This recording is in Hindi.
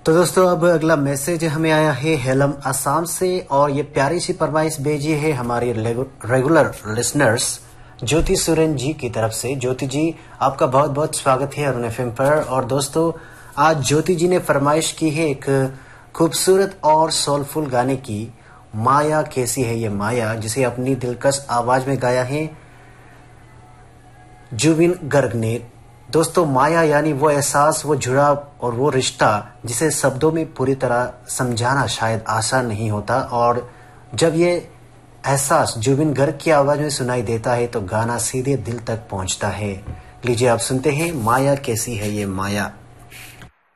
तो दोस्तों अब अगला मैसेज हमें आया है हेलम असम से और ये प्यारी सी फरमाइश भेजी है हमारे रेगुलर लिसनर्स ज्योति सुरेन जी की तरफ से। ज्योति जी आपका बहुत बहुत स्वागत है अरुण एफएम पर। और दोस्तों आज ज्योति जी ने फरमाइश की है एक खूबसूरत और सोलफुल गाने की, माया कैसी है ये माया, जिसे अपनी दिलकश आवाज में गाया है जुबिन गर्ग ने। दोस्तों माया यानी वो एहसास, वो जुड़ाव और वो रिश्ता जिसे शब्दों में पूरी तरह समझाना शायद आसान नहीं होता। और जब ये एहसास जुबिन गर्ग की आवाज में सुनाई देता है तो गाना सीधे दिल तक पहुंचता है। लीजिए आप सुनते हैं माया कैसी है ये माया।